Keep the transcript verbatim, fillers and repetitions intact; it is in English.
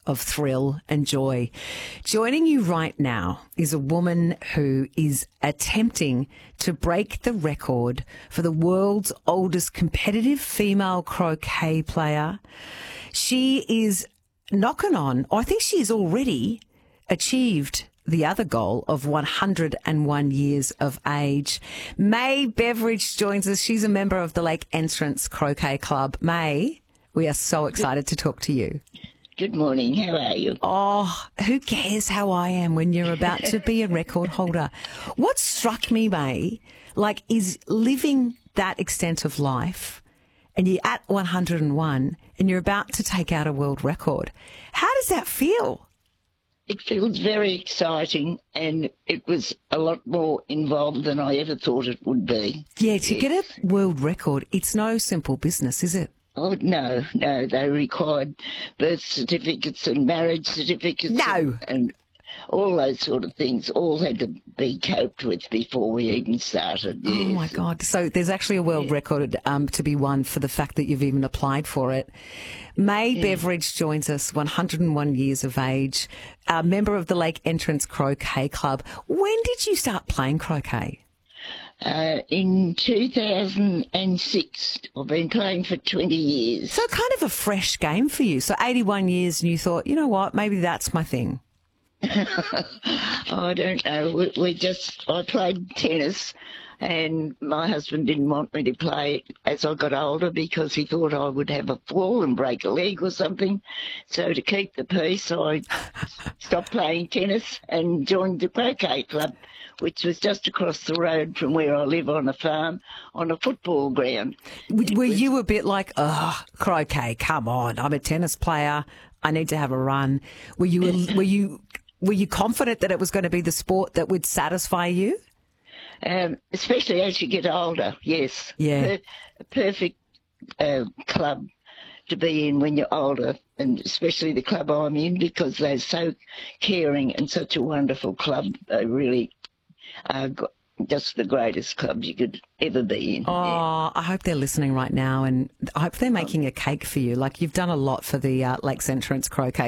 of thrill and joy. Joining you right now is a woman who is attempting to break the record for the world's oldest competitive female croquet player. She is knocking on, or I think she has already achieved the other goal of one hundred and one years of age. May Beveridge joins us. She's a member of the Lake Entrance Croquet Club. May, we are so excited to talk to you. Good morning. How are you? Oh, who cares how I am when you're about to be a record holder? What struck me, May, like, is living that extent of life and you're at one hundred and one and you're about to take out a world record. How does that feel? It feels very exciting, and it was a lot more involved than I ever thought it would be. Yeah, to get a world record, it's no simple business, is it? Oh, no, no. They required birth certificates and marriage certificates. No. And, and all those sort of things all had to be coped with before we even started. Yes. Oh, my God. So there's actually a world yeah. record um, to be won for the fact that you've even applied for it. May yeah. Beveridge joins us, one hundred and one years of age, a member of the Lake Entrance Croquet Club. When did you start playing croquet? Uh, in two thousand six. I've been playing for twenty years. So kind of a fresh game for you. So eighty-one years, and you thought, you know what, maybe that's my thing. I don't know. We, we just, I played tennis, and my husband didn't want me to play as I got older because he thought I would have a fall and break a leg or something. So to keep the peace, I stopped playing tennis and joined the croquet club, which was just across the road from where I live on a farm on a football ground. Were you a bit like, oh, croquet, come on, I'm a tennis player, I need to have a run? Were you, were you, were you confident that it was going to be the sport that would satisfy you? Um, especially as you get older, yes. Yeah. Per- a perfect uh, club to be in when you're older, and especially the club I'm in, because they're so caring and such a wonderful club. They really are just the greatest club you could ever be in. Oh, yeah. I hope they're listening right now, and I hope they're making a cake for you. Like, you've done a lot for the uh, Lakes Entrance Croquet